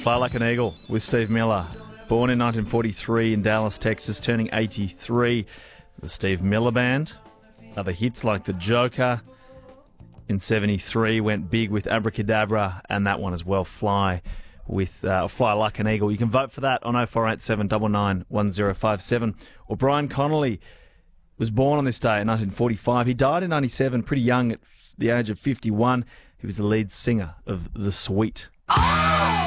Fly Like an Eagle with Steve Miller. Born in 1943 in Dallas, Texas, turning 83. The Steve Miller Band. Other hits like The Joker. In 73 went big with Abracadabra, and that one as well, Fly with Fly Like an Eagle. You can vote for that on 0487 99 1057. Or Brian Connolly was born on this day in 1945. He died in 97, pretty young at the age of 51. He was the lead singer of The Sweet.